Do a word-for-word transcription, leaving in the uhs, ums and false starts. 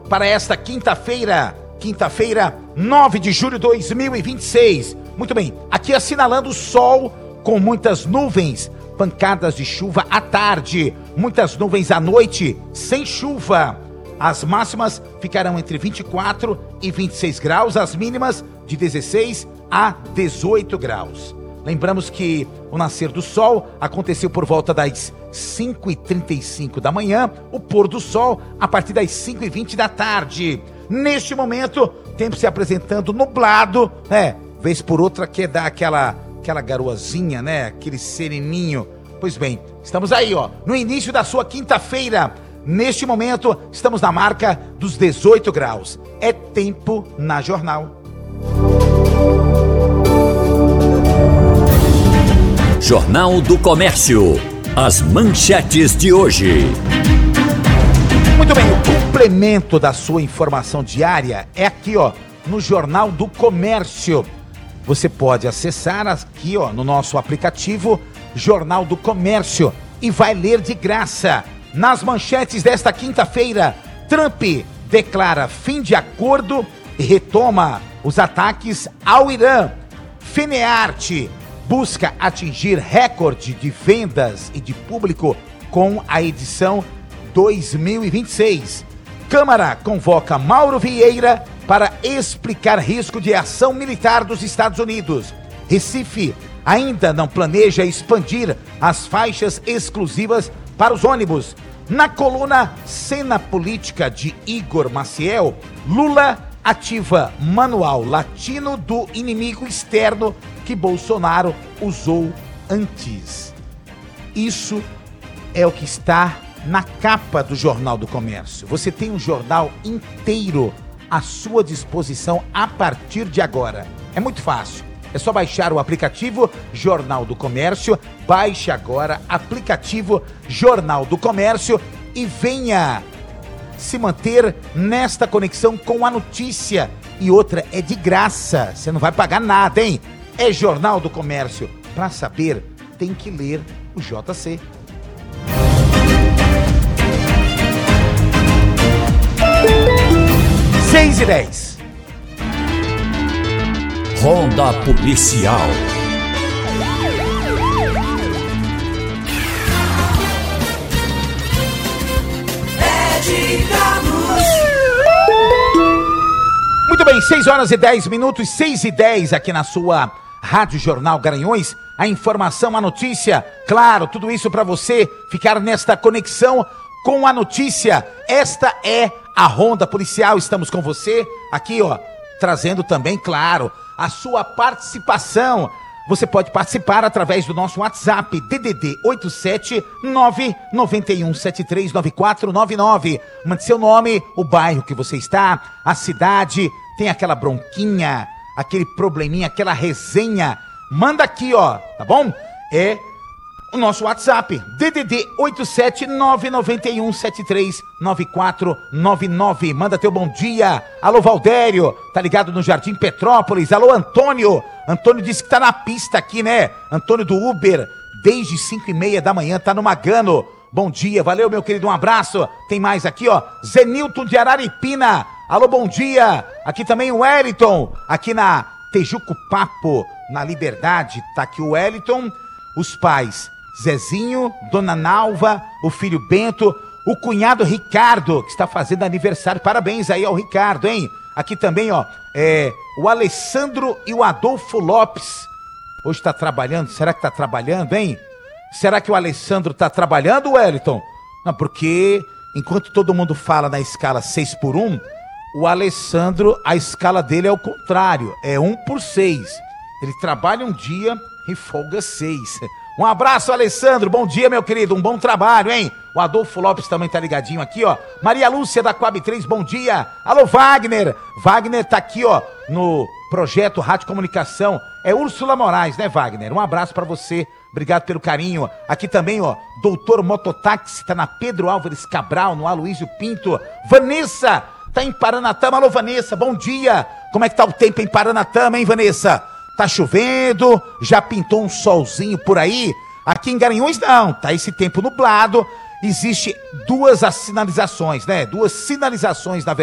para esta quinta-feira, quinta-feira, nove de julho de dois mil e vinte e seis. Muito bem, aqui assinalando o sol com muitas nuvens, pancadas de chuva à tarde, muitas nuvens à noite, sem chuva. As máximas ficarão entre vinte e quatro e vinte e seis graus, as mínimas de dezesseis a dezoito graus. Lembramos que o nascer do sol aconteceu por volta das cinco e trinta e cinco da manhã, o pôr do sol a partir das cinco e vinte da tarde. Neste momento, tempo se apresentando nublado, né? Vez por outra quer dar aquela, aquela garoazinha, né? Aquele sereninho. Pois bem, estamos aí, ó, no início da sua quinta-feira. Neste momento, estamos na marca dos dezoito graus. É tempo na Jornal. Jornal do Comércio. As manchetes de hoje. Muito bem, o complemento da sua informação diária é aqui, ó, no Jornal do Comércio. Você pode acessar aqui, ó, no nosso aplicativo Jornal do Comércio e vai ler de graça. Nas manchetes desta quinta-feira, Trump declara fim de acordo e retoma os ataques ao Irã. Fenearte busca atingir recorde de vendas e de público com a edição dois mil e vinte e seis. Câmara convoca Mauro Vieira para explicar risco de ação militar dos Estados Unidos. Recife ainda não planeja expandir as faixas exclusivas para os ônibus. Na coluna Cena Política de Igor Maciel, Lula ativa manual latino do inimigo externo que Bolsonaro usou antes. Isso é o que está na capa do Jornal do Comércio. Você tem um jornal inteiro à sua disposição a partir de agora. É muito fácil. É só baixar o aplicativo Jornal do Comércio. Baixe agora aplicativo Jornal do Comércio e venha se manter nesta conexão com a notícia. E outra, é de graça. Você não vai pagar nada, hein? É Jornal do Comércio. Para saber, tem que ler o J C. seis e dez. Ronda Policial. Muito bem, seis horas e dez minutos, seis e dez aqui na sua Rádio Jornal Garanhuns. A informação, a notícia, claro, tudo isso para você ficar nesta conexão com a notícia. Esta é a Ronda Policial, estamos com você aqui, ó, trazendo também, claro, a sua participação. Você pode participar através do nosso WhatsApp, D D D oito sete nove nove um sete três nove quatro nove nove. Mande seu nome, o bairro que você está, a cidade, tem aquela bronquinha, aquele probleminha, aquela resenha. Manda aqui, ó, tá bom? É o nosso WhatsApp, D D D oito sete nove nove um sete três nove quatro nove nove. Manda teu bom dia. Alô, Valdério, tá ligado no Jardim Petrópolis. Alô, Antônio. Antônio disse que tá na pista aqui, né? Antônio do Uber, desde cinco e meia da manhã, tá no Magano. Bom dia, valeu, meu querido, um abraço. Tem mais aqui, ó, Zenilton de Araripina. Alô, bom dia. Aqui também o Wellington, aqui na Tejuco Papo, na Liberdade. Tá aqui o Wellington, os pais Zezinho, Dona Nalva, o filho Bento, o cunhado Ricardo, que está fazendo aniversário. Parabéns aí ao Ricardo, hein? Aqui também, ó, é, o Alessandro e o Adolfo Lopes. Hoje tá trabalhando, será que tá trabalhando, hein? Será que o Alessandro tá trabalhando, Wellington? Não, porque enquanto todo mundo fala na escala seis por um, o Alessandro, a escala dele é o contrário, é um por seis. Ele trabalha um dia e folga seis. Um abraço, Alessandro. Bom dia, meu querido. Um bom trabalho, hein? O Adolfo Lopes também tá ligadinho aqui, ó. Maria Lúcia da Coab três, bom dia. Alô, Wagner. Wagner tá aqui, ó, no projeto Rádio Comunicação. É Úrsula Moraes, né, Wagner? Um abraço pra você. Obrigado pelo carinho. Aqui também, ó, Doutor Mototáxi, tá na Pedro Álvares Cabral, no Aloísio Pinto. Vanessa, tá em Paranatama. Alô, Vanessa, bom dia. Como é que tá o tempo em Paranatama, hein, Vanessa? Tá chovendo? Já pintou um solzinho por aí? Aqui em Garanhuns não, tá esse tempo nublado. Existe duas sinalizações, né? Duas sinalizações, na verdade.